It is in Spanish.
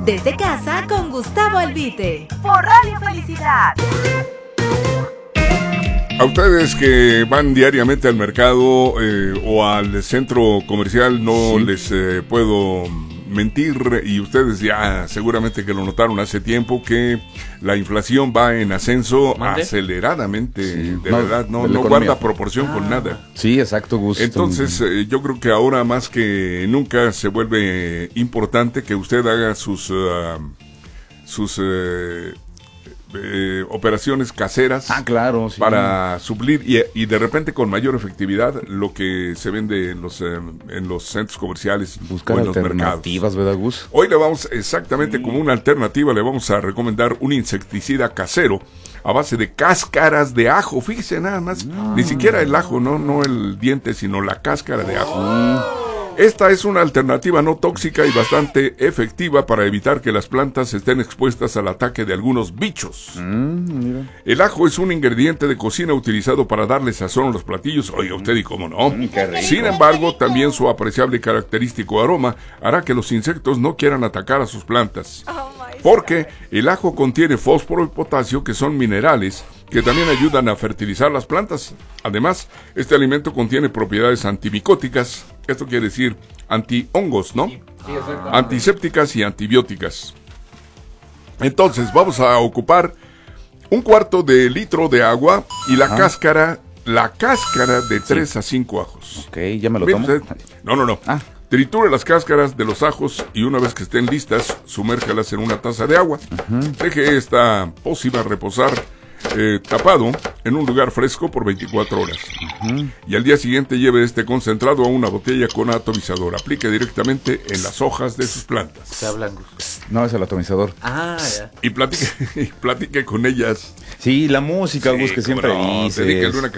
Desde casa con Gustavo Albite. Por Radio Felicidad. A ustedes que van diariamente al mercado o al centro comercial, no les puedo mentir, y ustedes ya seguramente que lo notaron hace tiempo, que la inflación va en ascenso aceleradamente. De verdad, no guarda proporción con nada. Sí, exacto, Gusto. Entonces, yo creo que ahora más que nunca se vuelve importante que usted haga sus operaciones caseras para suplir y de repente con mayor efectividad lo que se vende en los centros comerciales. Buscar o en los alternativas, ¿verdad, Gus? Hoy le vamos exactamente como una alternativa, le vamos a recomendar un insecticida casero a base de cáscaras de ajo. Fíjese nada más, ni siquiera el ajo, no el diente, sino la cáscara de ajo. Esta es una alternativa no tóxica y bastante efectiva para evitar que las plantas estén expuestas al ataque de algunos bichos. El ajo es un ingrediente de cocina utilizado para darle sazón a los platillos. Oiga usted, ¿y cómo no? Sin embargo, también su apreciable y característico aroma hará que los insectos no quieran atacar a sus plantas. Porque el ajo contiene fósforo y potasio, que son minerales que también ayudan a fertilizar las plantas. Además, este alimento contiene propiedades antimicóticas, esto quiere decir antihongos, ¿no? Antisépticas y antibióticas. Entonces, vamos a ocupar 1/4 de litro de agua y la cáscara de 3 a 5 ajos. Ok, ya me lo tomo. No. Triture las cáscaras de los ajos y una vez que estén listas, sumérjalas en una taza de agua. Deje esta pócima reposar tapado en un lugar fresco por 24 horas. Y al día siguiente lleve este concentrado a una botella con atomizador. Aplique directamente en las hojas de sus plantas. Se hablan. No, es el atomizador. Ya. Y platique con ellas. Sí, la música, Gus, que siempre dices. Dedíquenle una